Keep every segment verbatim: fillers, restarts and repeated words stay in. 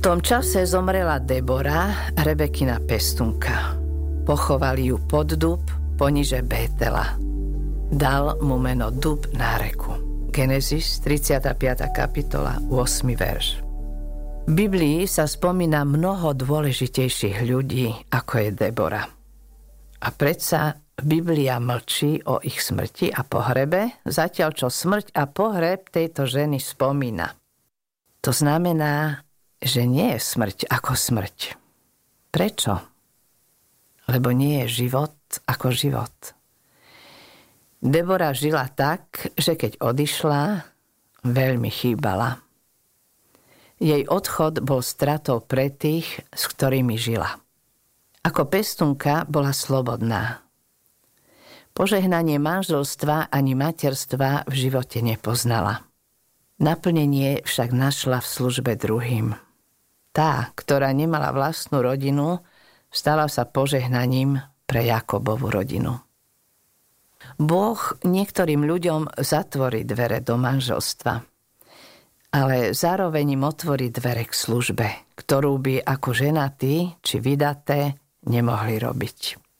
tom čase zomrela Debora, Rebekina pestunka. Pochovali ju pod dub, poniže Bétela. Dal mu meno Dub náreku. Genesis, tridsiata piata kapitola, ôsmy verš. V Biblii sa spomína mnoho dôležitejších ľudí, ako je Debora. A predsa Biblia mlčí o ich smrti a pohrebe, zatiaľ čo smrť a pohreb tejto ženy spomína. To znamená, že nie je smrť ako smrť. Prečo? Lebo nie je život ako život. Debora žila tak, že keď odišla, veľmi chýbala. Jej odchod bol stratou pre tých, s ktorými žila. Ako pestunka bola slobodná. Požehnanie manželstva ani materstva v živote nepoznala. Naplnenie však našla v službe druhým. Tá, ktorá nemala vlastnú rodinu, stala sa požehnaním pre Jakobovu rodinu. Boh niektorým ľuďom zatvorí dvere do manželstva, ale zároveň im otvorí dvere k službe, ktorú by ako ženatí či vydaté nemohli robiť.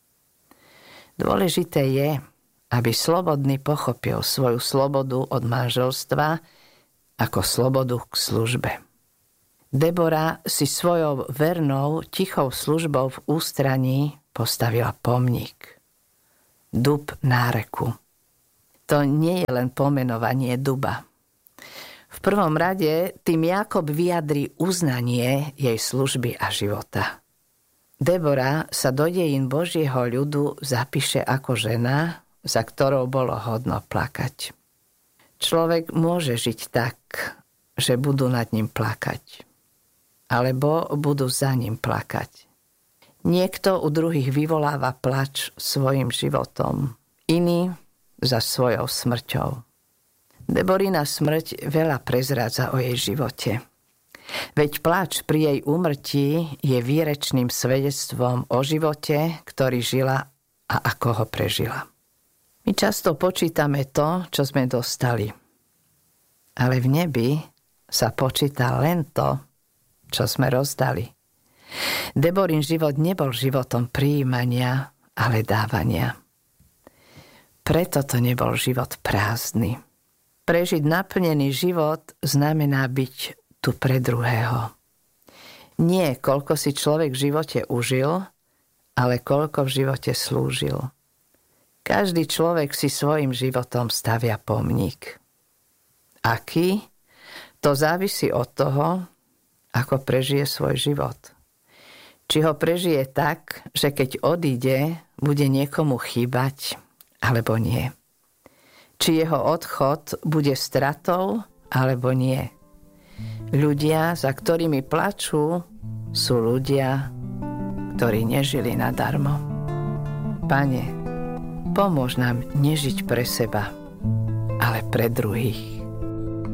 Dôležité je, aby slobodný pochopil svoju slobodu od manželstva ako slobodu k službe. Debora si svojou vernou, tichou službou v ústraní postavila pomník. Dub náreku. To nie je len pomenovanie duba. V prvom rade tým Jakob vyjadrí uznanie jej služby a života. Debora sa do dejín Božieho ľudu zapíše ako žena, za ktorou bolo hodno plakať. Človek môže žiť tak, že budú nad ním plakať. Alebo budú za ním plakať. Niekto u druhých vyvoláva plač svojim životom, iný za svojou smrťou. Deborina smrť veľa prezrádza o jej živote. Veď plač pri jej úmrtí je výrečným svedectvom o živote, ktorý žila a ako ho prežila. My často počítame to, čo sme dostali. Ale v nebi sa počíta len to, čo sme rozdali. Deborin život nebol životom prijímania, ale dávania. Preto to nebol život prázdny. Prežiť naplnený život znamená byť tu pre druhého. Nie koľko si človek v živote užil, ale koľko v živote slúžil. Každý človek si svojim životom stavia pomník. Aký? To závisí od toho, ako prežije svoj život. Či ho prežije tak, že keď odíde, bude niekomu chýbať, alebo nie. Či jeho odchod bude stratou, alebo nie. Ľudia, za ktorými plačú, sú ľudia, ktorí nežili nadarmo. Pane, pomôž nám nežiť pre seba, ale pre druhých.